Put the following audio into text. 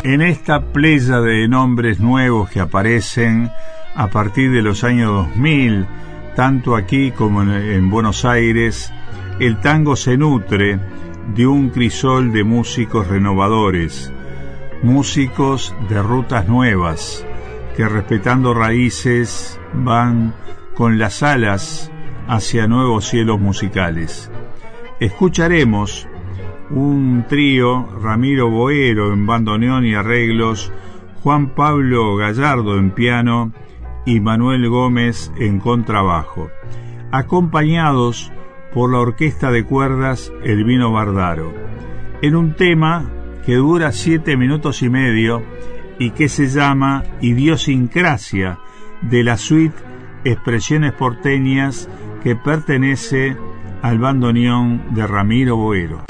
En esta playa de nombres nuevos que aparecen a partir de los años 2000, tanto aquí como en Buenos Aires, el tango se nutre de un crisol de músicos renovadores, músicos de rutas nuevas, que respetando raíces van con las alas hacia nuevos cielos musicales. Escucharemos un trío: Ramiro Boero en bandoneón y arreglos, Juan Pablo Gallardo en piano y Manuel Gómez en contrabajo, acompañados por la orquesta de cuerdas Elvino Bardaro, en un tema que dura 7 minutos y medio y que se llama Idiosincrasia, de la suite Expresiones Porteñas, que pertenece al bandoneón de Ramiro Boero.